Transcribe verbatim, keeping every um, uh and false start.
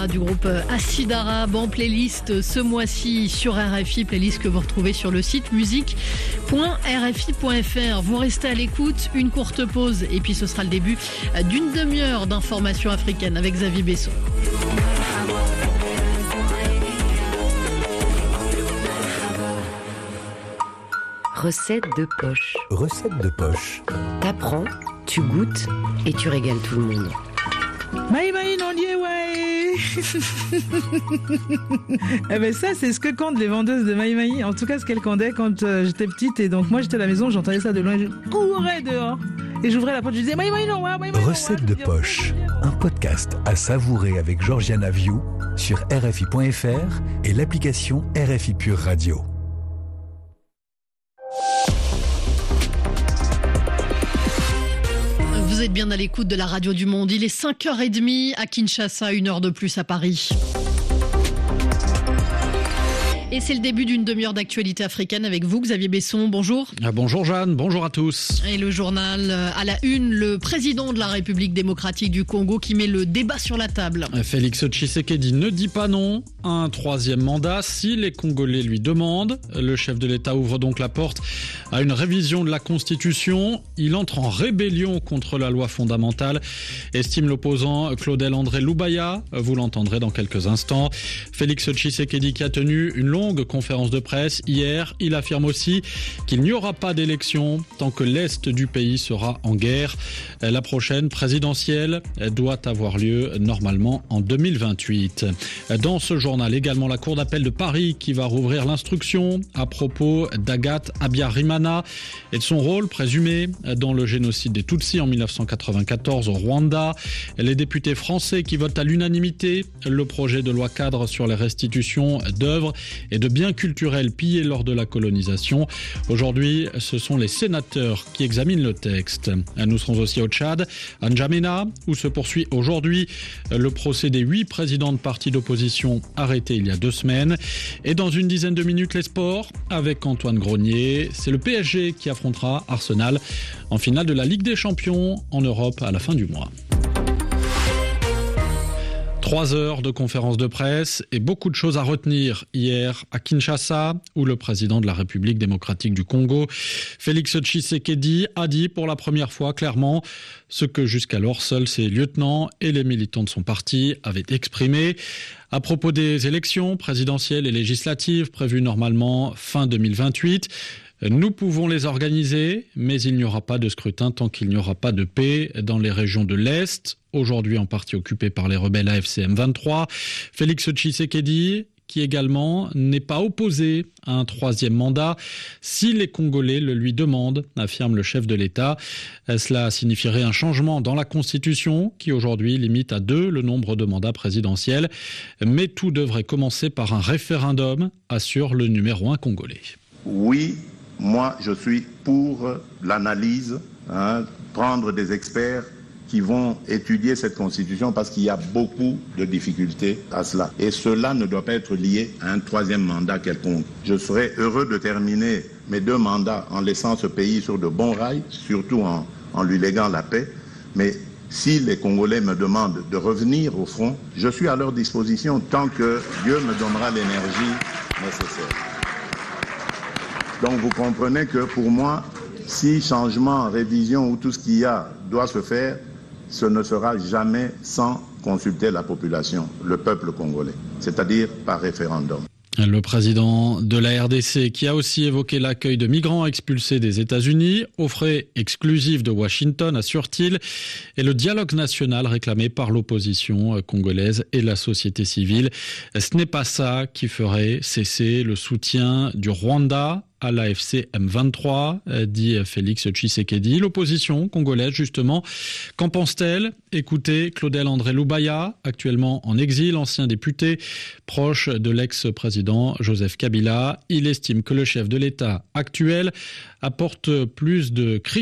Du groupe Acid Arabe en playlist ce mois-ci sur R F I, playlist que vous retrouvez sur le site musique point r f i point f r. Vous restez à l'écoute, une courte pause et puis ce sera le début d'une demi-heure d'information africaine avec Xavier Besson. Recette de poche. Recette de poche. T'apprends, tu goûtes et tu régales tout le monde. Maï maï non lié ouais. Eh ben ça c'est ce que comptent les vendeuses de maï maï. En tout cas ce qu'elles candaient quand euh, j'étais petite et donc moi j'étais à la maison, j'entendais ça de loin, je courais dehors et j'ouvrais la porte, je disais maï maï non ouais, maï maï. Recette de poche, un podcast à savourer avec Georgiana View sur R F I point F R et l'application R F I Pure Radio. Vous êtes bien à l'écoute de la radio du monde. Il est cinq heures trente à Kinshasa, une heure de plus à Paris. Et c'est le début d'une demi-heure d'actualité africaine avec vous, Xavier Besson. Bonjour. Ah, bonjour Jeanne, bonjour à tous. Et le journal à la une, le président de la République démocratique du Congo qui met le débat sur la table. Félix Tshisekedi ne dit pas non à un troisième mandat si les Congolais lui demandent. Le chef de l'État ouvre donc la porte à une révision de la Constitution. Il entre en rébellion contre la loi fondamentale, estime l'opposant Claudel André Loubaya. Vous l'entendrez dans quelques instants. Félix Tshisekedi qui a tenu une longue longue conférence de presse hier, il affirme aussi qu'il n'y aura pas d'élection tant que l'Est du pays sera en guerre. La prochaine présidentielle doit avoir lieu normalement en deux mille vingt-huit. Dans ce journal également, la Cour d'appel de Paris qui va rouvrir l'instruction à propos d'Agathe Habyarimana et de son rôle présumé dans le génocide des Tutsis en mille neuf cent quatre-vingt-quatorze au Rwanda. Les députés français qui votent à l'unanimité le projet de loi cadre sur les restitutions d'œuvres et de biens culturels pillés lors de la colonisation. Aujourd'hui, ce sont les sénateurs qui examinent le texte. Nous serons aussi au Tchad, à N'Djamena, où se poursuit aujourd'hui le procès des huit présidents de partis d'opposition arrêtés il y a deux semaines. Et dans une dizaine de minutes, les sports avec Antoine Grenier. C'est le P S G qui affrontera Arsenal en finale de la Ligue des Champions en Europe à la fin du mois. Trois heures de conférence de presse et beaucoup de choses à retenir hier à Kinshasa, où le président de la République démocratique du Congo, Félix Tshisekedi, a dit pour la première fois clairement ce que jusqu'alors seuls ses lieutenants et les militants de son parti avaient exprimé. À propos des élections présidentielles et législatives prévues normalement fin deux mille vingt-huit, nous pouvons les organiser, mais il n'y aura pas de scrutin tant qu'il n'y aura pas de paix dans les régions de l'Est, aujourd'hui en partie occupées par les rebelles A F C M vingt-trois. Félix Tshisekedi, qui également n'est pas opposé à un troisième mandat si les Congolais le lui demandent, affirme le chef de l'État. Cela signifierait un changement dans la Constitution qui aujourd'hui limite à deux le nombre de mandats présidentiels. Mais tout devrait commencer par un référendum, assure le numéro un congolais. Oui, moi je suis pour l'analyse, hein, prendre des experts qui vont étudier cette constitution parce qu'il y a beaucoup de difficultés à cela. Et cela ne doit pas être lié à un troisième mandat quelconque. Je serais heureux de terminer mes deux mandats en laissant ce pays sur de bons rails, surtout en, en lui léguant la paix. Mais si les Congolais me demandent de revenir au front, je suis à leur disposition tant que Dieu me donnera l'énergie nécessaire. Donc vous comprenez que pour moi, si changement, révision ou tout ce qu'il y a doit se faire, ce ne sera jamais sans consulter la population, le peuple congolais, c'est-à-dire par référendum. Le président de la R D C qui a aussi évoqué l'accueil de migrants expulsés des États-Unis aux frais exclusifs de Washington, assure-t-il, et le dialogue national réclamé par l'opposition congolaise et la société civile. Ce n'est pas ça qui ferait cesser le soutien du Rwanda à l'A F C M vingt-trois, dit Félix Tshisekedi. L'opposition congolaise, justement, qu'en pense-t-elle ? Écoutez Claudel André Loubaya, actuellement en exil, ancien député, proche de l'ex-président Joseph Kabila. Il estime que le chef de l'État actuel apporte plus de crise